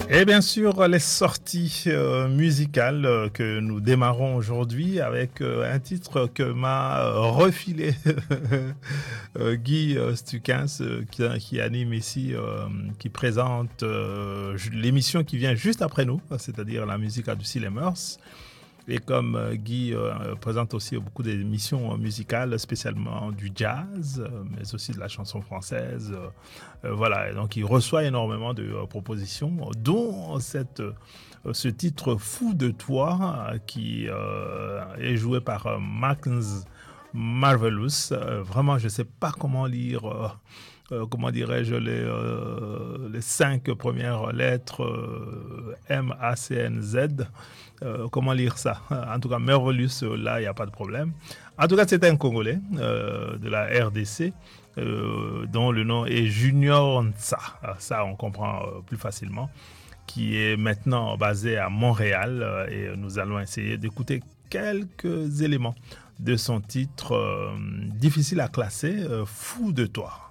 Et bien sûr, les sorties musicales que nous démarrons aujourd'hui avec un titre que m'a refilé Guy Stukens qui anime ici, qui présente l'émission qui vient juste après nous, c'est-à-dire la musique à du les mœurs. Et comme Guy présente aussi beaucoup d'émissions musicales, spécialement du jazz, mais aussi de la chanson française. Voilà, et donc il reçoit énormément de propositions, dont ce titre Fou de toi, qui est joué par Max Marvelous. Vraiment, je ne sais pas comment lire. Comment dirais-je, les 5 premières lettres MACNZ. Comment lire ça? En tout cas, Mervelus, là, il n'y a pas de problème. En tout cas, c'est un Congolais de la RDC dont le nom est Junior Nsa. Ça, on comprend plus facilement. Qui est maintenant basé à Montréal et nous allons essayer d'écouter quelques éléments de son titre difficile à classer, Fou de toi.